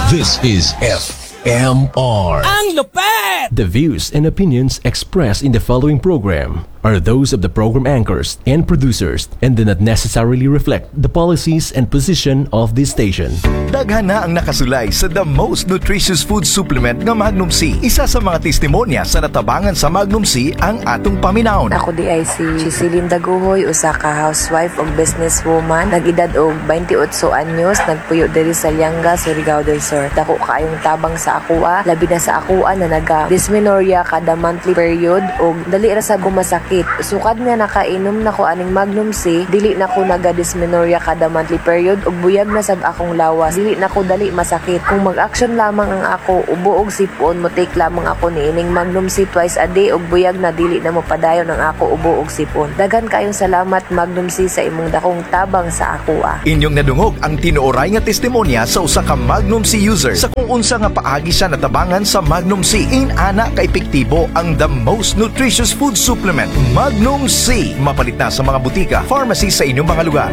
This is FMR. Ang lupet! The views and opinions expressed in the following program are those of the program anchors and producers and do not necessarily reflect the policies and position of this station. Daghan na ang nakasulay sa the most nutritious food supplement nga Magnum C. Isa sa mga testimonya sa natabangan sa Magnum C ang atong paminawon. Ako di ay si Chisilin Daguhoy, usa ka housewife o businesswoman. Nag-edad og 28 anyos, nagpuyo diri sa Lianga, Surigao del Sur. Dako kaayong tabang sa akua, labi na sa akua na naga-dysmenorrhea kada monthly period o dali ra sa gumasakit. Sukad nga nakainom na ko aning Magnum C, dili na ko naga-dysmenorrhea kada monthly period ug buyag na sab akong lawas. Dili na ko dali masakit. Kung mag-action lamang ang ako, ubo og sipon, mo take lamang ako niining Magnum C twice a day ug buyag na dili na mo padayon ang ako ubo og sipon. Daghan kayong salamat Magnum C sa imong dakong tabang sa akua. Inyong nadungog ang tinuoray nga testimonya sa usa ka Magnum C user sa kung unsa nga paagi siya natabangan sa Magnum C. Ana ka epektibo ang the most nutritious food supplement Magnum C. Mapalit na sa mga butika, pharmacy sa inyong mga lugar.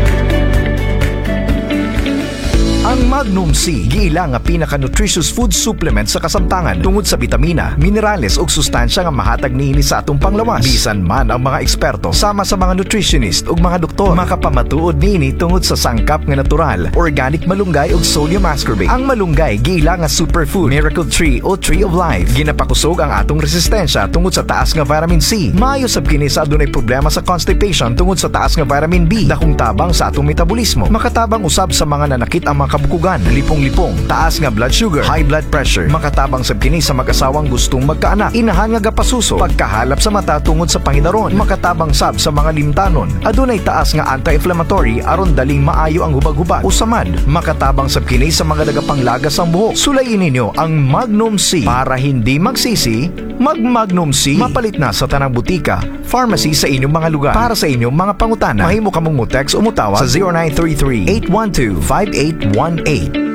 Ang Magnum C, giila nga pinaka-nutritious food supplement sa kasamtangan tungod sa bitamina, minerales ug sustansya nga mahatag niini sa atong panglawas. Bisan man ang mga eksperto sama sa mga nutritionist ug mga doktor makapamatuod niini tungod sa sangkap nga natural, organic malunggay ug sodium ascorbate. Ang malunggay giila nga superfood, miracle tree o tree of life. Ginapakusog ang atong resistensya tungod sa taas nga vitamin C. Maayo sab kini sa adunay problema sa constipation tungod sa taas nga vitamin B. Dakong tabang sa atong metabolismo. Makatabang usab sa mga nanakit ang mga kabukugan, lipong-lipong, taas nga blood sugar, high blood pressure. Makatabang sab kini sa mag-asawang gustong magkaanak, inahan nga gapasuso, pagkahalap sa mata tungod sa panginaron. Makatabang sab sa mga limtanon. Adunay taas nga anti-inflammatory aron daling maayo ang hubag-hubag. Usamad, makatabang sab kini sa mga nagapanglagas ang buhok. Sulayin ninyo ang Magnum C para hindi magsisi. Mag-Magnum C, mapalit na sa tanang butika, pharmacy sa inyong mga lugar. Para sa inyong mga pangutana, mahimo kamong mo-text o mutawag sa 0933-812-5818.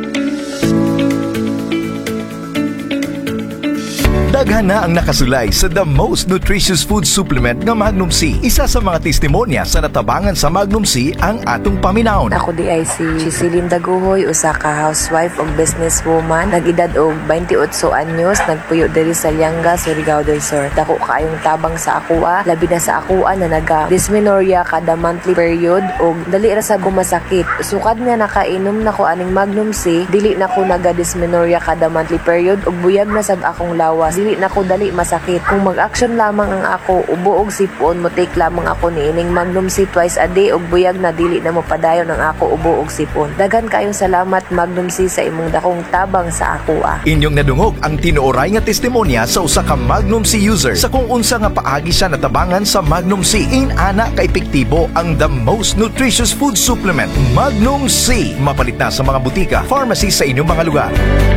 Daghan na ang nakasulay sa the most nutritious food supplement nga Magnum C. Isa sa mga testimonya sa natabangan sa Magnum C ang atong paminawon. Ako di ay si Chisilin Daguhoy, usa ka housewife o businesswoman. Nag-edad og 28 anyos, nagpuyo diri sa Lianga, Surigao del Sur. Dako kaayong tabang sa akua, labi na sa akua na naga-dysmenorrhea kada monthly period o dali ra sa gumasakit. Sukad nga nakainom na ko aning Magnum C, dili na ko naga-dysmenorrhea kada monthly period ug buyag na sab akong lawas. Dili na ko dali masakit. Kung mag-action lamang ang ako, ubo og sipon, mo take lamang ako niining Magnum C twice a day ug buyag na dili na mo padayon ang ako ubo og sipon. Daghan kayong salamat Magnum C sa imong dakong tabang sa akua. Inyong nadungog ang tinuoray nga testimonya sa usa ka Magnum C user sa kung unsa nga paagi siya natabangan sa Magnum C. Ana ka epektibo ang the most nutritious food supplement Magnum C. Mapalit na sa mga butika, pharmacy sa inyong mga lugar.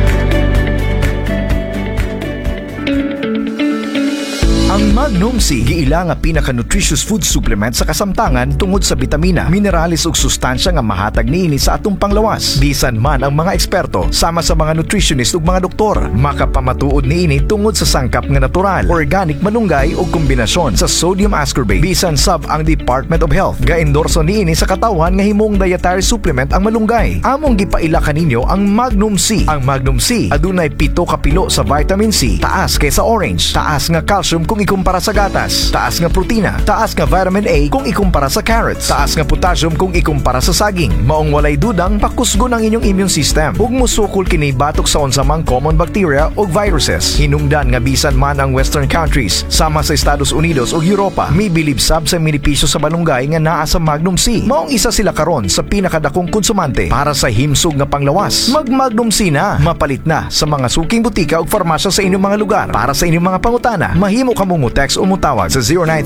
Ang Magnum C, giila nga pinaka-nutritious food supplement sa kasamtangan tungod sa bitamina, minerales ug sustansya nga mahatag niini sa atong panglawas. Bisan man ang mga eksperto sama sa mga nutritionist ug mga doktor makapamatuod niini tungod sa sangkap nga natural, organic malunggay ug kombinasyon sa sodium ascorbate. Bisan sab ang Department of Health ga-endorso niini sa katawan nga himong dietary supplement ang malunggay. Among gipaila kaninyo ang Magnum C. Ang Magnum C adunay 7 ka pilo sa vitamin C, taas kaysa orange, taas nga calcium kung ikumpara sa gatas, taas nga protina, taas nga vitamin A kung ikumpara sa carrots, taas nga potassium kung ikumpara sa saging. Maong walay dudang pakusgon ang inyong immune system ug musukol kini batok sa unsa mang common bacteria ug viruses. Hinungdan nga bisan man ang western countries sama sa Estados Unidos ug Europa, mibilib sab sa benepisyo sa malunggay nga naa sa Magnum C. Maong isa sila karon sa pinakadakong konsumante para sa himsog nga panglawas. Mag-Magnum C na, mapalit na sa mga suking butika ug farmasya sa inyong mga lugar. Para sa inyong mga pangutana, mahimo ka mo text o mutawag sa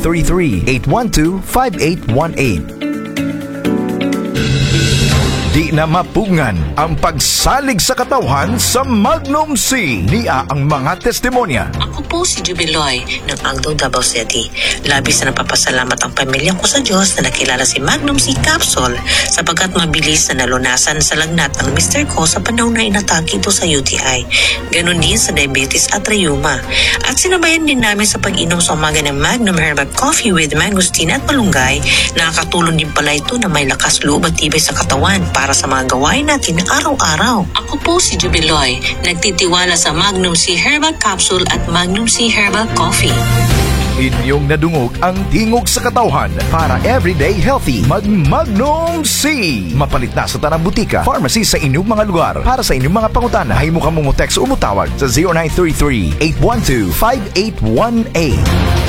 0933-812-5818. Di na mapungan ang pagsalig sa katawhan sa Magnum C. Niya ang mga testimonya. Ako po si Jubiloy ng Agdong Davao City. Labis na napapasalamat ang pamilya ko sa Diyos na nakilala si Magnum C Capsule sapagkat mabilis na nalunasan sa lagnat ang mister ko sa panahon na inatake ito sa UTI. Ganon din sa diabetes at rheuma. At sinabayan din namin sa pag-inom sa umaga ng Magnum Herbal Coffee with mangosteen at malunggay. Nakakatulong din pala ito na may lakas loob at tibay sa katawan para sa sa mga gawain natin araw-araw. Ako po si Jubiloy, nagtitiwala sa Magnum C Herbal Capsule at Magnum C Herbal Coffee. Inyong nadungog ang tingog sa katawhan para everyday healthy. Magnum C. Mapalit na sa tanang butika, pharmacy sa inyong mga lugar. Para sa inyong mga pangutana, ay mo text o mutawag sa 0933-812-5818.